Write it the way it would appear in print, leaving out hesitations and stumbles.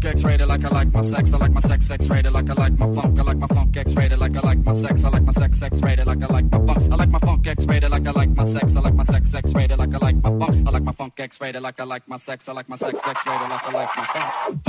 X-rated like I like my sex. I like my sex X-rated like I like my funk. I like my funk X-rated like I like my sex. I like my sex X-rated like I like my funk. I like my funk X-rated like I like my sex. I like my sex X-rated like I like my funk. I like my funk X-rated like I like my sex. I like my sex X-rated like I like my funk.